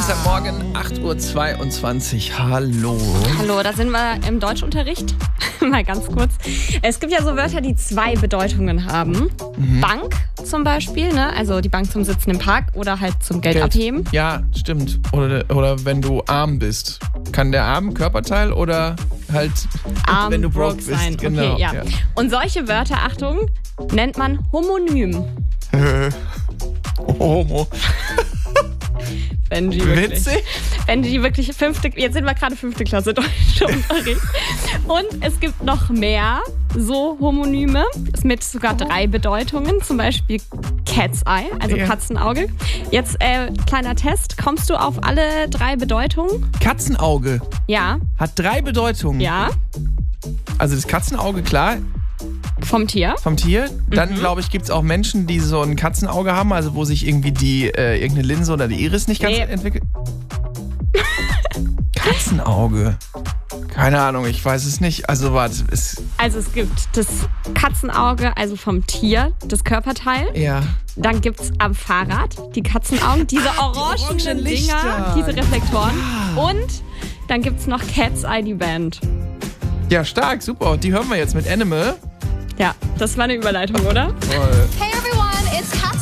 Dienstagmorgen, 8:22 Uhr. Hallo. Hallo, da sind wir im Deutschunterricht. Mal ganz kurz. Es gibt ja so Wörter, die zwei Bedeutungen haben. Bank zum Beispiel, ne? Also die Bank zum Sitzen im Park oder halt zum Geld abheben. Ja, stimmt. Oder wenn du arm bist. Kann der arm Körperteil oder halt Arm, wenn du broke bist. sein. Genau. Okay, ja. Und solche Wörter, Achtung, nennt man Homonym. Homo. Benji wirklich. Witzig. Benji wirklich jetzt sind wir gerade 5. Klasse Deutschunterricht. Und es gibt noch mehr so Homonyme mit sogar 3 Bedeutungen. Zum Beispiel Cat's Eye, also Katzenauge. Jetzt kleiner Test. Kommst du auf alle 3 Bedeutungen? Katzenauge Ja. hat 3 Bedeutungen. Ja. Also das Katzenauge, klar, Vom Tier. vom Tier. Dann, glaube ich, gibt es auch Menschen, die so ein Katzenauge haben, also wo sich irgendwie die irgendeine Linse oder die Iris nicht ganz entwickelt. Katzenauge. Keine Ahnung, ich weiß es nicht. Also warte, Also es gibt das Katzenauge, also vom Tier, das Körperteil. ja. Dann gibt's am Fahrrad die Katzenaugen, diese orangenen Lichter. Dinger, diese Reflektoren. Und dann gibt's noch Cat's Eye, die Band. Ja, stark, super. Und die hören wir jetzt mit Animal. Ja, das war eine Überleitung, oder? Toll. Hey